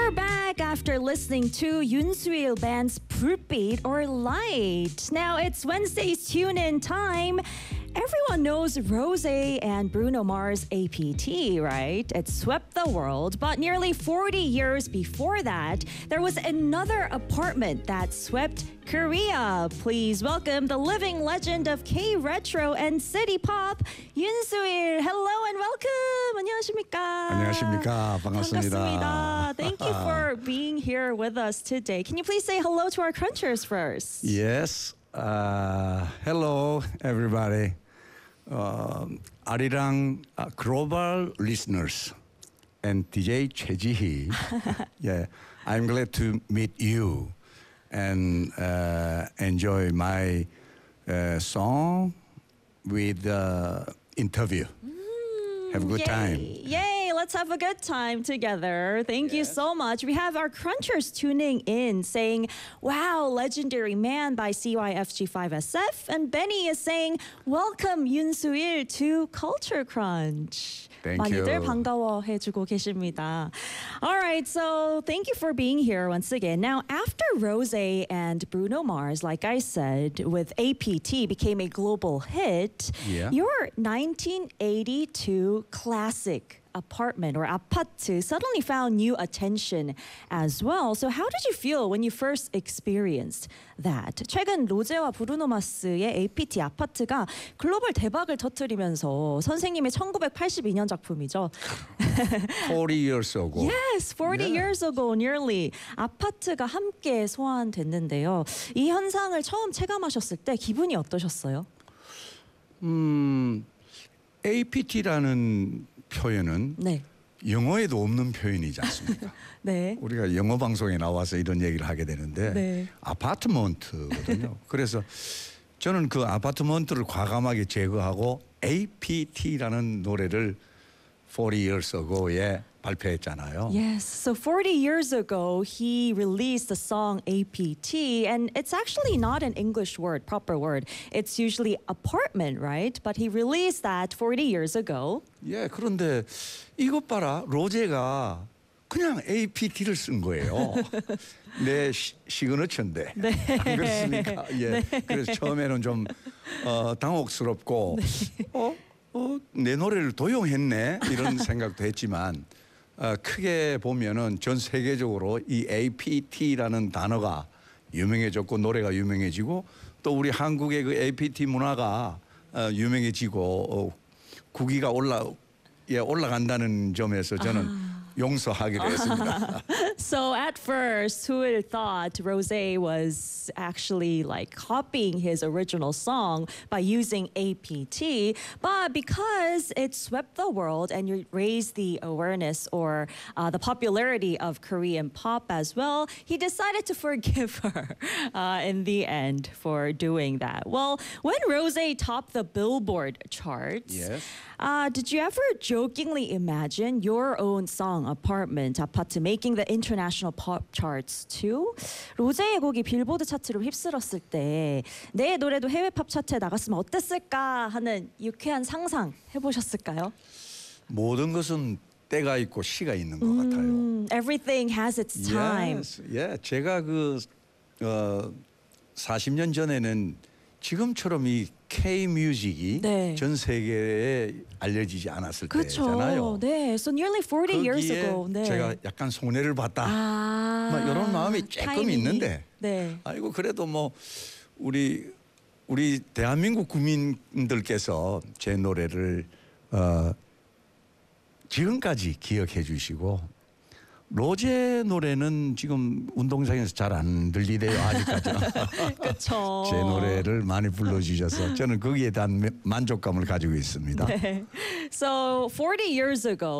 we're back after listening to Yoon Soo-il Band's Fruitbeat or Light. Now it's Wednesday's tune-in time. Everyone knows Rose and Bruno Mars' APT, right? It swept the world, but nearly 40 years before that, there was another apartment that swept Korea. Please welcome the living legend of K-Retro and City Pop, Yoon Soo-il. Hello and welcome. 안녕하십니까? 안녕하십니까? 반갑습니다. Thank you for being here with us today. Can you please say hello to our crunchers first? Yes. Hello, everybody. 아리랑 global listeners and DJ 최지희. Yeah, I'm glad to meet you and enjoy my song with interview. Have a good time. Yay, let's have a good time together. Thank you so much. We have our crunchers tuning in saying, wow, legendary man by CYFG5SF. And Benny is saying, welcome Yoon Soo-il to Culture Crunch. Thank 많이들 you. 반가워해주고 계십니다. All right, so thank you for being here once again. Now, after Rose and Bruno Mars, like I said, with APT became a global hit, Yeah. your 1982 classic apartment or 아파트 suddenly found new attention as well. So how did you feel when you first experienced that? 최근 로제와 브루노 마스의 APT 아파트가 글로벌 대박을 터뜨리면서 선생님의 1982년 작품이죠. 40 years ago. Yes, 40 years ago nearly 아파트가 함께 소환됐는데요. 이 현상을 처음 체감하셨을 때 기분이 어떠셨어요? APT라는 표현은 네. 영어에도 없는 표현이지 않습니까? 네. 우리가 영어 방송에 나와서 이런 얘기를 하게 되는데 네. 아파트먼트거든요. 그래서 저는 그 아파트먼트를 과감하게 제거하고 APT라는 노래를 40 years ago에 발표했잖아요. Yes, so 40 years ago, he released the song APT, and it's actually not an English word, proper word. It's usually apartment, right? But he released that 40 years ago. 예, 그런데 이것 봐라. 로제가 그냥 APT를 쓴 거예요. 내 시그너처인데. 네. 안 그렇습니까? 예. 그래서 처음에는 좀 당혹스럽고 내 노래를 도용했네 이런 생각도 했지만 크게 보면은 전 세계적으로 이 APT라는 단어가 유명해졌고 노래가 유명해지고 또 우리 한국의 그 APT 문화가 유명해지고 국위가 올라간다는 점에서 저는 용서하기로 했습니다. So at first, who would have thought Rose was actually like copying his original song by using APT, but because it swept the world and you raised the awareness or the popularity of Korean pop as well, he decided to forgive her in the end for doing that. Well, when Rose topped the Billboard charts, Yes. did you ever jokingly imagine your own song, Apartment, 아파트, making the international pop charts too? 로제의 곡이 빌보드 차트로 휩쓸었을 때 내 노래도 해외 팝 차트에 나갔으면 어땠을까 하는 유쾌한 상상 해보셨을까요? 모든 것은 때가 있고 시가 있는 것 같아요. Everything has its time. Yes. 예, 제가 그 40년 전에는 지금처럼 이 K-뮤직이 네. 전 세계에 알려지지 않았을 그렇죠. 때잖아요. 네, so nearly 40 years 거기에 ago. 네. 제가 약간 손해를 봤다. 아, 막 이런 마음이 조금 타이밍이. 있는데. 네. 아이고 그래도 뭐 우리 대한민국 국민들께서 제 노래를 지금까지 기억해 주시고 로제 노래는 지금 운동장에서 잘 안 들리대요 아직까지는. 그렇죠. 제 노래를 많이 불러주셔서 저는 거기에 대한 만족감을 가지고 있습니다. 네. So 40 years ago,